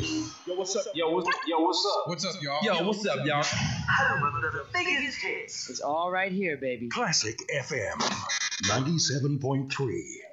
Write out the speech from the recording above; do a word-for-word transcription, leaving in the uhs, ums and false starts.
Yo, what's up? Yo, what's, yo, what's up? What's up, y'all? Yo, what's up, y'all? Home of the biggest hits. It's all right here, baby. Classic F M ninety-seven point three.